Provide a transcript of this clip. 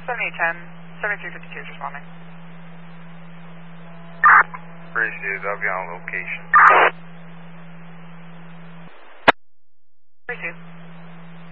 7810, 7352 is responding. Appreciate it. I'll be on location. 32.